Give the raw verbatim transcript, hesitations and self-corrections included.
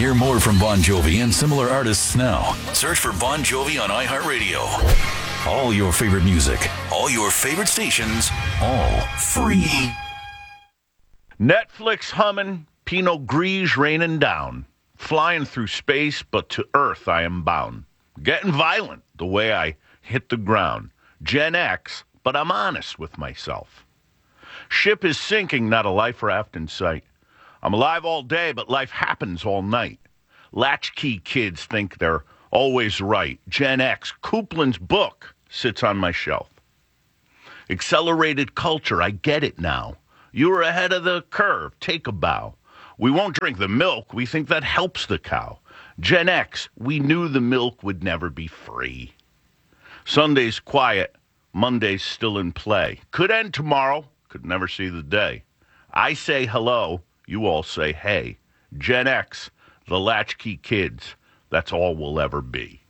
Hear more from Bon Jovi and similar artists now. Search for Bon Jovi on iHeartRadio. All your favorite music, all your favorite stations, all free. Netflix humming, Pinot Gris raining down. Flying through space, but to Earth I am bound. Getting violent the way I hit the ground. Gen X, but I'm honest with myself. Ship is sinking, not a life raft in sight. I'm alive all day, but life happens all night. Latchkey kids think they're always right. Gen X, Kuplin's book sits on my shelf. Accelerated culture, I get it now. You were ahead of the curve, take a bow. We won't drink the milk, we think that helps the cow. Gen X, we knew the milk would never be free. Sunday's quiet, Monday's still in play. Could end tomorrow, could never see the day. I say hello, you all say hey. Gen X, the latchkey kids, that's all we'll ever be.